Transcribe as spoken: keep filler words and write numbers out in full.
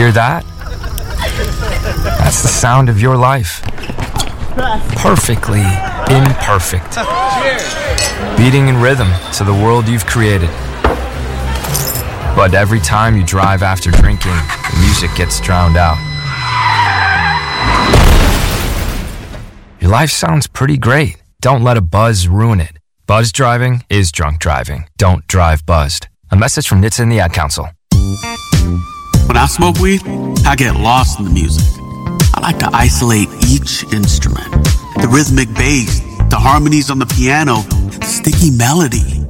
Hear that? That's the sound of your life. Perfectly imperfect. Beating in rhythm to the world you've created. But every time you drive after drinking, the music gets drowned out. Your life sounds pretty great. Don't let a buzz ruin it. Buzz driving is drunk driving. Don't drive buzzed. A message from N H T S A and the Ad Council. When I smoke weed, I get lost in the music. I like to isolate each instrument. The rhythmic bass, the harmonies on the piano, the sticky melody.